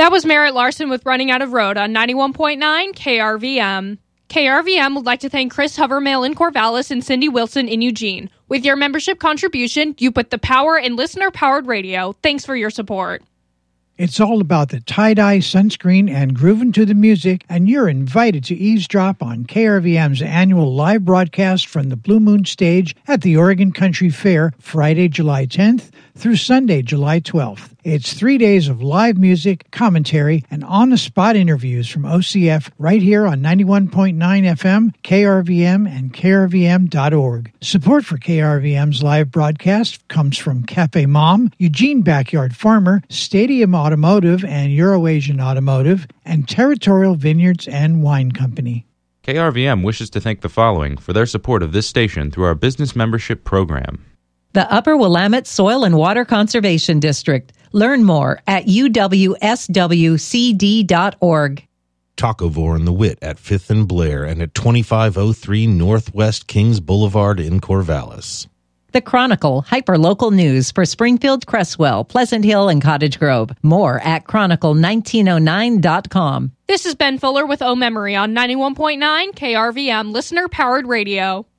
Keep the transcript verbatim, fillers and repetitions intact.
That was Merritt Larson with Running Out of Road on ninety-one point nine K R V M. K R V M would like to thank Chris Hovermail in Corvallis and Cindy Wilson in Eugene. With your membership contribution, you put the power in listener-powered radio. Thanks for your support. It's all about the tie-dye, sunscreen, and grooving to the music, and you're invited to eavesdrop on K R V M's annual live broadcast from the Blue Moon stage at the Oregon Country Fair, Friday, July tenth through Sunday, July twelfth. It's three days of live music, commentary, and on-the-spot interviews from O C F right here on ninety-one point nine F M, K R V M, and K R V M dot org. Support for K R V M's live broadcast comes from Cafe Mom, Eugene Backyard Farmer, Stadium Automotive and Euroasian Automotive, and Territorial Vineyards and Wine Company. K R V M wishes to thank the following for their support of this station through our business membership program. The Upper Willamette Soil and Water Conservation District. Learn more at U W S W C D dot org. Tacovore and the Wit at fifth and Blair and at twenty-five oh three Northwest Kings Boulevard in Corvallis. The Chronicle, hyper-local news for Springfield, Cresswell, Pleasant Hill, and Cottage Grove. More at chronicle nineteen oh nine dot com. This is Ben Fuller with O Memory on ninety-one point nine K R V M Listener-Powered Radio.